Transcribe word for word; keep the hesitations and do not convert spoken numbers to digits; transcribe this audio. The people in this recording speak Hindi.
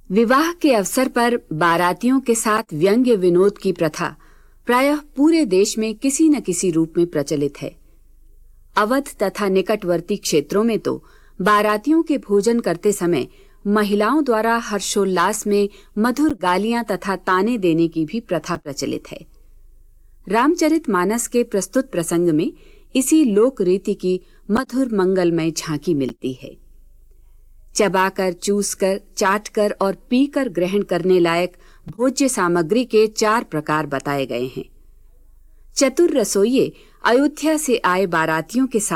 विवाह के अवसर पर बारातियों के साथ व्यंग्य विनोद की प्रथा प्रायः पूरे देश में किसी न किसी रूप में प्रचलित है। अवध तथा निकटवर्ती क्षेत्रों में तो बारातियों के भोजन करते समय महिलाओं द्वारा हर्षोल्लास में मधुर गालियां तथा ताने देने की भी प्रथा प्रचलित है। रामचरितमानस के प्रस्तुत प्रसंग में इसी लोक रीति की मधुर मंगलमय झांकी मिलती है। चबाकर, चूसकर, चाटकर और पीकर ग्रहण करने लायक भोज्य सामग्री के चार प्रकार बताए गए हैं। चतुर रसोइये अयोध्या से आए बारातियों के साथ